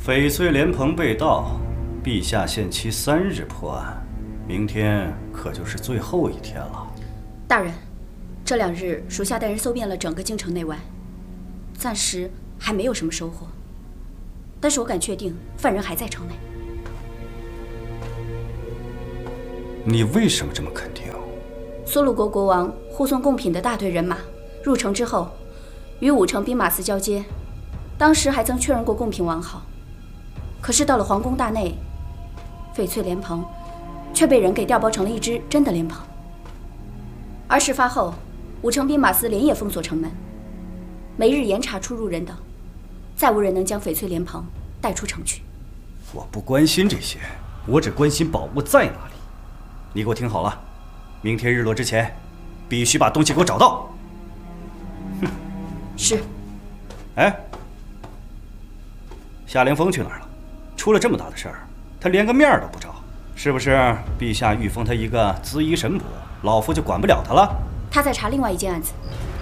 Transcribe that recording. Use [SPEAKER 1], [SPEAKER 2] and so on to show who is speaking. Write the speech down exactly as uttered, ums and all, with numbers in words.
[SPEAKER 1] 翡翠莲蓬被盗，陛下限期三日破案，明天可就是最后一天了。
[SPEAKER 2] 大人，这两日属下带人搜遍了整个京城内外，暂时还没有什么收获。但是我敢确定，犯人还在城内。
[SPEAKER 1] 你为什么这么肯定？
[SPEAKER 2] 苏鲁国国王护送贡品的大队人马入城之后，与武城兵马司交接，当时还曾确认过贡品完好。可是到了皇宫大内，翡翠莲蓬却被人给调包成了一只真的莲蓬。而事发后，武城兵马司连夜封锁城门，每日严查出入人等，再无人能将翡翠莲蓬带出城去。
[SPEAKER 1] 我不关心这些，我只关心宝物在哪里。你给我听好了，明天日落之前，必须把东西给我找到。哼。
[SPEAKER 2] 是。
[SPEAKER 1] 哎，夏凌风去哪儿了？出了这么大的事儿，他连个面都不着，是不是陛下御封他一个咨医神捕，老夫就管不了他了？
[SPEAKER 2] 他在查另外一件案子。